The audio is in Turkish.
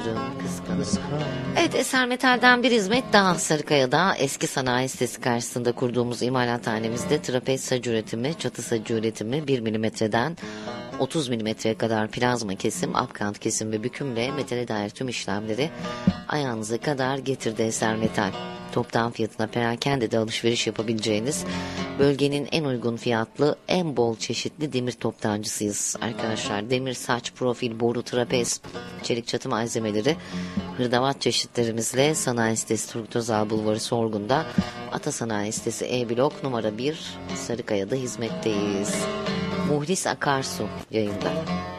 kıskanırım. Evet, Eser Metal'den bir hizmet daha. Sarıkaya'da eski sanayi sitesi karşısında kurduğumuz imalathanemizde trapez sac üretimi, çatı sacı üretimi 1 milimetreden 30 milimetreye kadar plazma kesim, apkant kesim ve bükümle metale dair tüm işlemleri ayağınıza kadar getirdi Eser Metal. Toptan fiyatına perakendede alışveriş yapabileceğiniz bölgenin en uygun fiyatlı, en bol çeşitli demir toptancısıyız. Arkadaşlar, demir, saç, profil, boru, trapez, çelik çatı malzemeleri, hırdavat çeşitlerimizle Sanayi Sitesi Turgut Özal Bulvarı Sorgun'da, Ata Sanayi Sitesi E-Blok numara 1 Sarıkaya'da hizmetteyiz. Muhlis Akarsu yayında.